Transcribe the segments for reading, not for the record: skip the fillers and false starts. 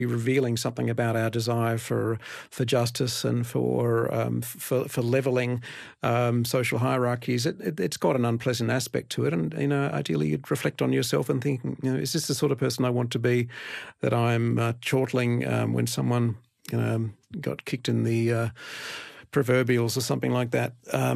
revealing something about our desire for justice and for levelling social hierarchies. It's got an unpleasant aspect to it, and ideally you'd reflect on yourself and think, is this the sort of person I want to be? That I'm chortling when someone got kicked in the proverbials or something like that.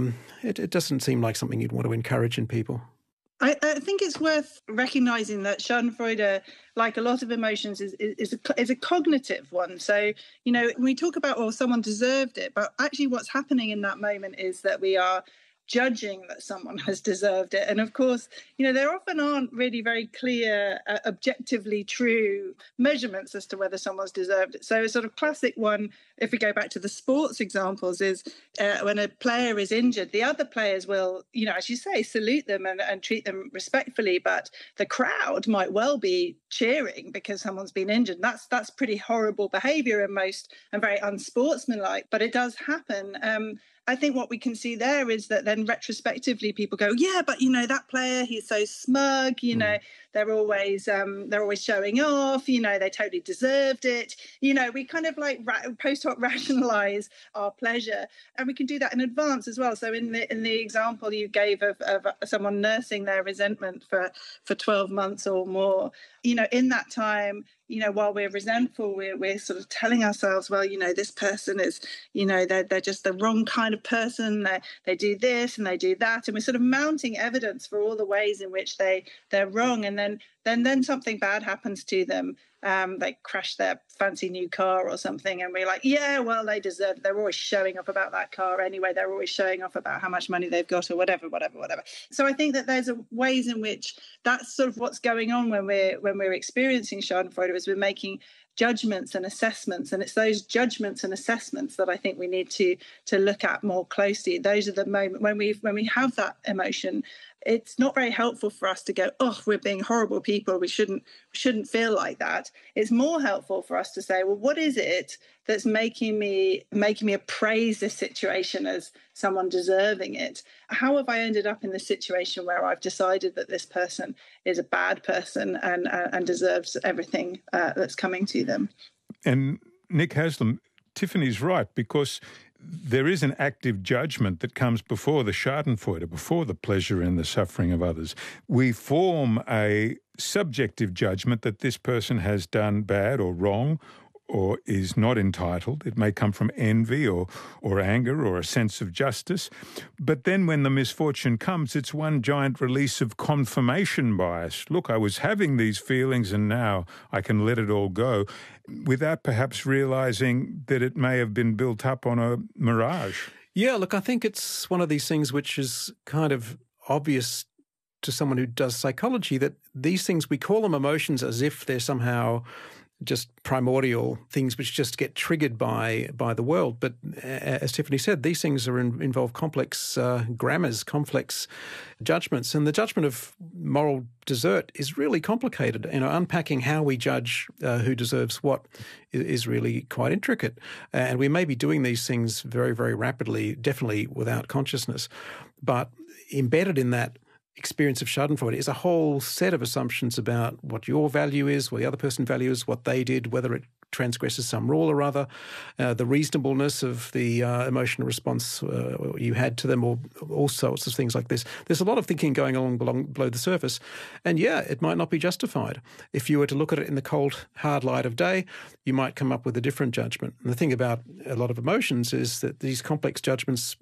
It doesn't seem like something you'd want to encourage in people. I think it's worth recognising that Schadenfreude, like a lot of emotions, is a cognitive one. So, when we talk about, someone deserved it, but actually what's happening in that moment is that we are judging that someone has deserved it. And of course, there often aren't really very clear, objectively true measurements as to whether someone's deserved it. So a sort of classic one, if we go back to the sports examples, is when a player is injured, the other players will, as you say, salute them and treat them respectfully, but the crowd might well be cheering because someone's been injured. And that's pretty horrible behaviour and very unsportsmanlike, but it does happen. I think what we can see there is that then retrospectively people go, yeah, but that player, he's so smug, they're always showing off, they totally deserved it. We kind of like post hoc rationalize our pleasure, and we can do that in advance as well. So in the example you gave of someone nursing their resentment for 12 months or more, in that time, while we're resentful, we're sort of telling ourselves, well, this person is, they're just the wrong kind of person. They do this and they do that. And we're sort of mounting evidence for all the ways in which they're wrong. And then something bad happens to them. They crash their fancy new car or something. And we're like, yeah, well, they deserve it. They're always showing off about that car anyway. They're always showing off about how much money they've got or whatever. So I think that there's ways in which that's sort of what's going on when we're experiencing Schadenfreude, is we're making judgments and assessments, and it's those judgments and assessments that I think we need to look at more closely. Those are the moment when we have that emotion. It's not very helpful for us to go, oh, we're being horrible people, we shouldn't feel like that. It's more helpful for us to say, well, what is it that's making me appraise this situation as someone deserving it? How have I ended up in this situation where I've decided that this person is a bad person and deserves everything that's coming to them? And Nick Haslam, Tiffany's right, because there is an active judgment that comes before the Schadenfreude, before the pleasure in the suffering of others. We form a subjective judgment that this person has done bad or wrong or is not entitled. It may come from envy or anger or a sense of justice. But then when the misfortune comes, it's one giant release of confirmation bias. Look, I was having these feelings and now I can let it all go, without perhaps realising that it may have been built up on a mirage. Yeah, look, I think it's one of these things which is kind of obvious to someone who does psychology, that these things, we call them emotions as if they're somehow just primordial things which just get triggered by the world. But as Tiffany said, these things involve complex grammars, complex judgments. And the judgment of moral desert is really complicated. Unpacking how we judge who deserves what is really quite intricate. And we may be doing these things very, very rapidly, definitely without consciousness. But embedded in that experience of Schadenfreude is a whole set of assumptions about what your value is, what the other person values, what they did, whether it transgresses some rule or other, the reasonableness of the emotional response you had to them, or all sorts of things like this. There's a lot of thinking going on below the surface, and yeah, it might not be justified. If you were to look at it in the cold, hard light of day, you might come up with a different judgment. And the thing about a lot of emotions is that these complex judgments,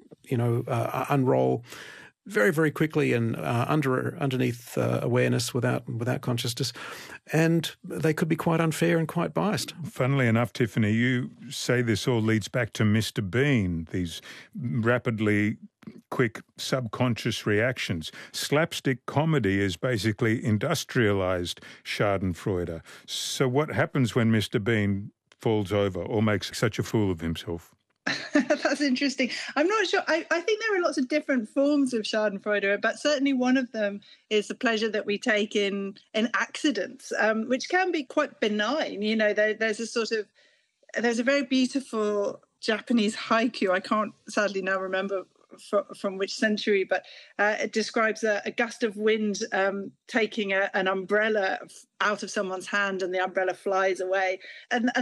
unroll very, very quickly and underneath awareness without consciousness. And they could be quite unfair and quite biased. Funnily enough, Tiffany, you say this all leads back to Mr. Bean, these rapidly quick subconscious reactions. Slapstick comedy is basically industrialized Schadenfreude. So what happens when Mr. Bean falls over or makes such a fool of himself? That's interesting. I'm not sure. I think there are lots of different forms of Schadenfreude, but certainly one of them is the pleasure that we take in accidents, which can be quite benign. There's a very beautiful Japanese haiku. I can't sadly now remember from which century, but it describes a gust of wind taking an umbrella out of someone's hand, and the umbrella flies away. And